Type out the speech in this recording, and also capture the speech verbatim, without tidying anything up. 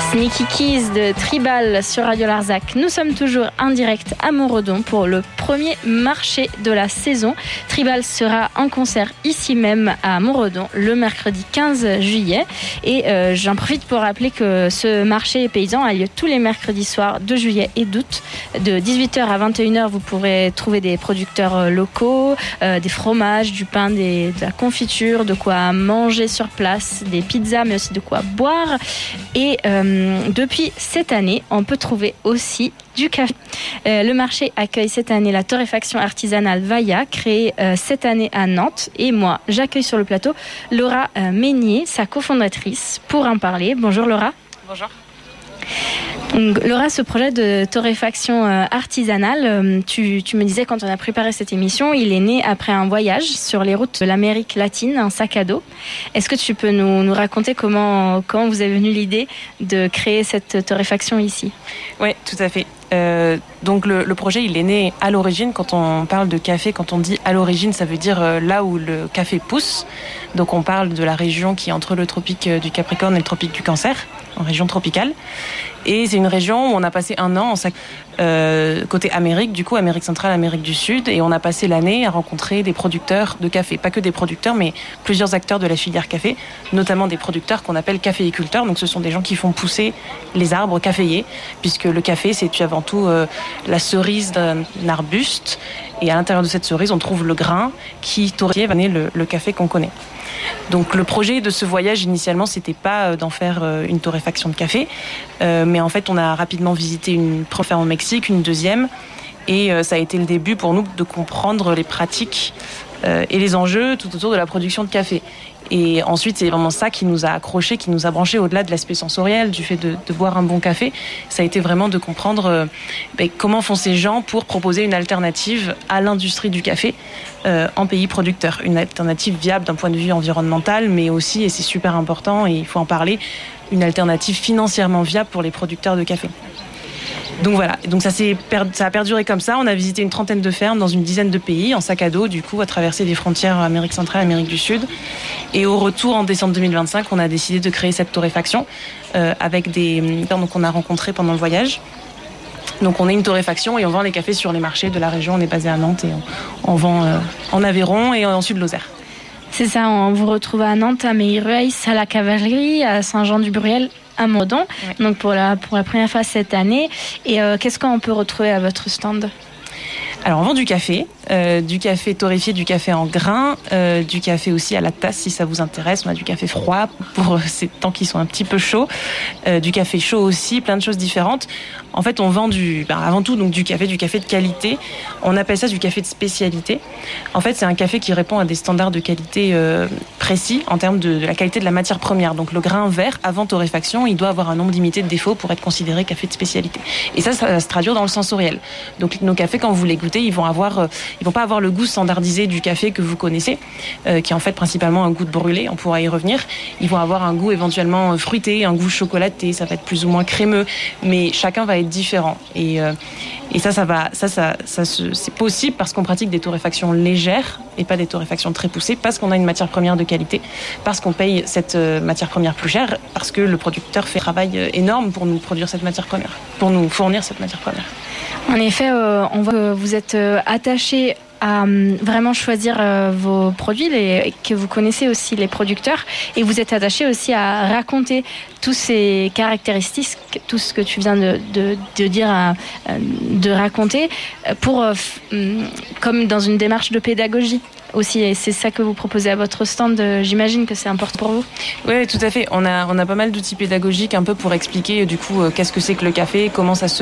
Sneaky Keys de Tribal sur Radio Larzac. Nous sommes toujours en direct à Montredon pour le premier marché de la saison. Tribal sera en concert ici même à Montredon le mercredi quinze juillet. Et euh, j'en profite pour rappeler que ce marché paysan a lieu tous les mercredis soirs de juillet et d'août. De dix-huit heures à vingt et une heures, vous pourrez trouver des producteurs locaux, euh, des fromages, du pain, des, de la confiture, de quoi manger sur place, des pizzas, mais aussi de quoi boire. Et euh, depuis cette année, on peut trouver aussi du café. Euh, le marché accueille cette année la torréfaction artisanale Vaya, créée euh, cette année à Nantes. Et moi, j'accueille sur le plateau Laura euh, Meignier, sa cofondatrice, pour en parler. Bonjour Laura. Bonjour. Donc, Laura, ce projet de torréfaction euh, artisanale, euh, tu, tu me disais quand on a préparé cette émission, il est né après un voyage sur les routes de l'Amérique latine, un sac à dos. Est-ce que tu peux nous, nous raconter comment, comment vous est venue l'idée de créer cette torréfaction ici ? Oui, tout à fait. Euh, donc le, le projet, il est né à l'origine. Quand on parle de café, quand on dit à l'origine, ça veut dire euh, là où le café pousse. Donc on parle de la région qui est entre le tropique du Capricorne et le tropique du Cancer, en région tropicale. Et c'est une région où on a passé un an en sac, euh, côté Amérique, du coup Amérique centrale, Amérique du Sud, et on a passé l'année à rencontrer des producteurs de café. Pas que des producteurs, mais plusieurs acteurs de la filière café, notamment des producteurs qu'on appelle caféiculteurs. Donc ce sont des gens qui font pousser les arbres caféiers, puisque le café, c'est avant tout euh, la cerise d'un arbuste, et à l'intérieur de cette cerise, on trouve le grain qui torréfie va donner le, le café qu'on connaît. Donc le projet de ce voyage initialement, c'était pas d'en faire une torréfaction de café, euh, mais en fait on a rapidement visité une première ferme au Mexique, une deuxième, et euh, ça a été le début pour nous de comprendre les pratiques euh, et les enjeux tout autour de la production de café. Et ensuite, c'est vraiment ça qui nous a accrochés, qui nous a branchés au-delà de l'aspect sensoriel, du fait de, de boire un bon café. Ça a été vraiment de comprendre euh, ben, comment font ces gens pour proposer une alternative à l'industrie du café euh, en pays producteur. Une alternative viable d'un point de vue environnemental, mais aussi, et c'est super important, et il faut en parler, une alternative financièrement viable pour les producteurs de café. Donc voilà, donc ça, s'est per... ça a perduré comme ça. On a visité une trentaine de fermes dans une dizaine de pays en sac à dos, du coup, à traverser des frontières Amérique centrale, Amérique du Sud. Et au retour, en décembre deux mille vingt-cinq, on a décidé de créer cette torréfaction euh, avec des fermes qu'on a rencontrées pendant le voyage. Donc on est une torréfaction et on vend les cafés sur les marchés de la région. On est basé à Nantes et on, on vend euh, en Aveyron et en Sud-Lozère. C'est ça, on vous retrouve à Nantes, à Meillerueil, à la Cavalerie, à Saint-Jean-du-Bruyel, à Montredon, oui. Donc pour la, pour la première fois cette année. Et euh, qu'est-ce qu'on peut retrouver à votre stand ? Alors on vend du café, euh, du café torréfié, du café en grains, euh, du café aussi à la tasse si ça vous intéresse. On a du café froid pour ces temps qui sont un petit peu chauds, euh, du café chaud aussi, plein de choses différentes. En fait, on vend du, ben, avant tout donc du café, du café de qualité. On appelle ça du café de spécialité. En fait, c'est un café qui répond à des standards de qualité euh, précis en termes de, de la qualité de la matière première. Donc le grain vert avant torréfaction, il doit avoir un nombre limité de défauts pour être considéré café de spécialité. Et ça, ça va se traduire dans le sensoriel. Donc nos cafés, quand vous les goûtez, ils vont avoir, euh, ils vont pas avoir le goût standardisé du café que vous connaissez, euh, qui est en fait principalement un goût de brûlé. On pourra y revenir. Ils vont avoir un goût éventuellement fruité, un goût chocolaté. Ça va être plus ou moins crémeux, mais chacun va être différent. Et, euh, et ça, ça va, ça, ça, ça, ça c'est possible parce qu'on pratique des torréfactions légères et pas des torréfactions très poussées, parce qu'on a une matière première de qualité, parce qu'on paye cette euh, matière première plus chère, parce que le producteur fait un travail énorme pour nous produire cette matière première, pour nous fournir cette matière première. En effet, euh, on voit que vous êtes euh, attaché à euh, vraiment choisir euh, vos produits, les, que vous connaissez aussi les producteurs, et vous êtes attaché aussi à raconter tous ces caractéristiques, tout ce que tu viens de, de, de dire, à, de raconter, pour, euh, comme dans une démarche de pédagogie aussi. Et c'est ça que vous proposez à votre stand, j'imagine que c'est important pour vous. Oui, tout à fait. On a, on a pas mal d'outils pédagogiques un peu pour expliquer du coup euh, qu'est-ce que c'est que le café, comment ça se